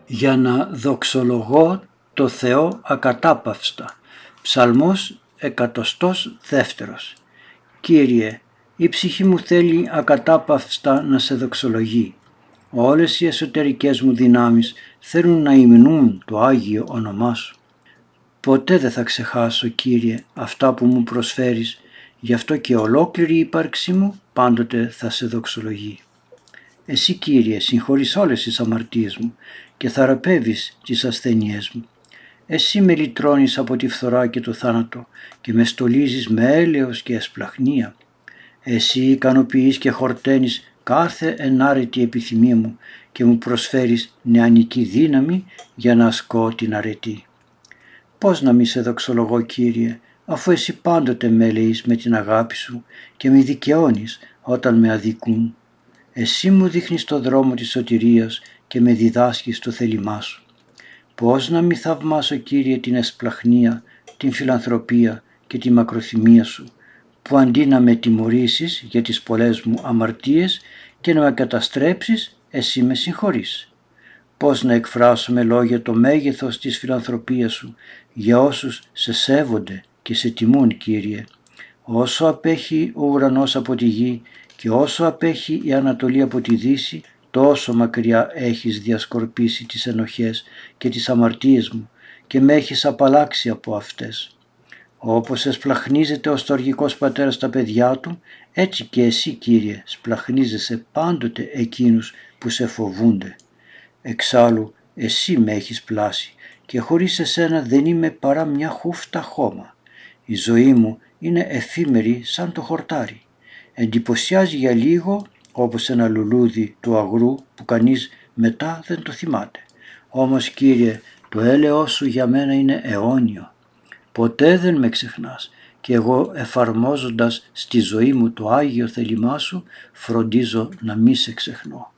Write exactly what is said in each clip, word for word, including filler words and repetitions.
για να δοξολογώ το Θεό ακατάπαυστα. Ψαλμός εκατοστός δεύτερος. Κύριε, η ψυχή μου θέλει ακατάπαυστα να σε δοξολογεί. Όλες οι εσωτερικές μου δυνάμεις θέλουν να υμνούν το Άγιο όνομά σου. Ποτέ δεν θα ξεχάσω, Κύριε, αυτά που μου προσφέρεις, γι' αυτό και ολόκληρη η ύπαρξή μου πάντοτε θα σε δοξολογεί. Εσύ, Κύριε, συγχωρείς όλες τις αμαρτίες μου και θεραπεύεις τις ασθένειές μου. Εσύ με λυτρώνεις από τη φθορά και το θάνατο και με στολίζεις με έλεος και εσπλαχνία. Εσύ ικανοποιείς και χορταίνεις κάθε ενάρετη επιθυμία μου και μου προσφέρεις νεανική δύναμη για να ασκώ την αρετή. Πώς να μη σε δοξολογώ, Κύριε, αφού εσύ πάντοτε με ελεείς με την αγάπη σου και με δικαιώνεις όταν με αδικούν. Εσύ μου δείχνεις το δρόμο της σωτηρίας και με διδάσκεις το θέλημά σου. Πώς να μη θαυμάσω, Κύριε, την εσπλαχνία, την φιλανθρωπία και τη μακροθυμία σου, που αντί να με τιμωρήσεις για τις πολλές μου αμαρτίες και να με καταστρέψεις, εσύ με συγχωρείς. Πώς να εκφράσω με λόγια το μέγεθος της φιλανθρωπίας σου για όσους σε σέβονται και σε τιμούν, Κύριε. Όσο απέχει ο ουρανός από τη γη και όσο απέχει η Ανατολή από τη Δύση, τόσο μακριά έχεις διασκορπίσει τις ενοχές και τις αμαρτίες μου και με έχεις απαλλάξει από αυτές. Όπως εσπλαχνίζεται ο στοργικός πατέρας τα παιδιά του, έτσι και εσύ, Κύριε, σπλαχνίζεσαι πάντοτε εκείνους που σε φοβούνται. Εξάλλου, εσύ με έχεις πλάσει και χωρίς εσένα δεν είμαι παρά μια χούφτα χώμα. Η ζωή μου είναι εφήμερη σαν το χορτάρι. Εντυπωσιάζει για λίγο όπως ένα λουλούδι του αγρού που κανείς μετά δεν το θυμάται. Όμως, Κύριε, το έλεος σου για μένα είναι αιώνιο. Ποτέ δεν με ξεχνάς και εγώ, εφαρμόζοντας στη ζωή μου το Άγιο θέλημά σου, φροντίζω να μη σε ξεχνώ.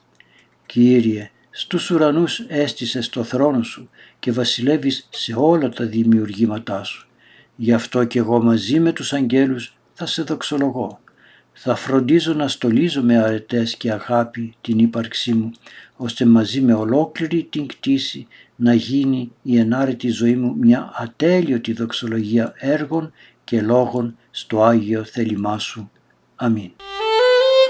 Κύριε, στους ουρανούς έστησες το θρόνο σου και βασιλεύεις σε όλα τα δημιουργήματά σου. Γι' αυτό και εγώ μαζί με τους αγγέλους θα σε δοξολογώ. Θα φροντίζω να στολίζω με αρετές και αγάπη την ύπαρξή μου, ώστε μαζί με ολόκληρη την κτήση να γίνει η ενάρετη ζωή μου μια ατέλειωτη δοξολογία έργων και λόγων στο Άγιο θέλημά σου. Αμήν.